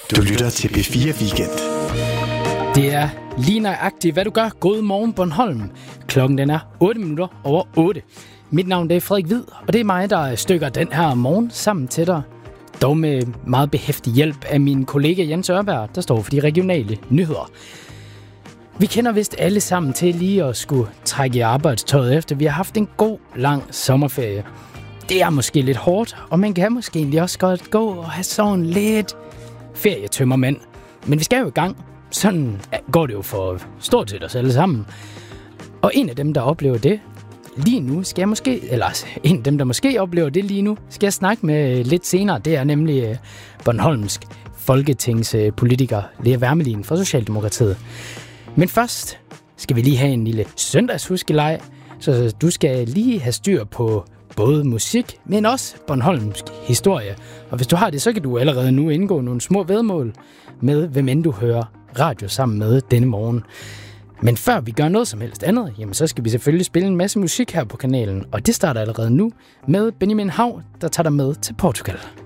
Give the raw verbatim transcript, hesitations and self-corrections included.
Du lytter til B fire Weekend. Det er lige nøjagtigt, hvad du gør. God morgen, Bornholm. Klokken den er otte minutter over otte. Mit navn det er Frederik Hvid, og det er mig, der stykker den her morgen sammen til dig. Dog med meget behæftig hjælp af min kollega Jens Ørberg, der står for de regionale nyheder. Vi kender vist alle sammen til lige at skulle trække i arbejdstøjet efter. Vi har haft en god, lang sommerferie. Det er måske lidt hårdt, og man kan måske egentlig også godt gå og have sådan lidt ferietømmermænd. Men vi skal jo i gang. Sådan går det jo for stort set os alle sammen. Og en af dem, der oplever det lige nu, skal jeg måske, eller en af dem, der måske oplever det lige nu, skal jeg snakke med lidt senere. Det er nemlig Bornholmsk folketingspolitiker Lea Wermelin fra Socialdemokratiet. Men først skal vi lige have en lille søndagshuskeleg, så du skal lige have styr på både musik, men også bornholmsk historie. Og hvis du har det, så kan du allerede nu indgå nogle små væddemål med, hvem end du hører radio sammen med denne morgen. Men før vi gør noget som helst andet, jamen så skal vi selvfølgelig spille en masse musik her på kanalen. Og det starter allerede nu med Benjamin Hav, der tager dig med til Portugal.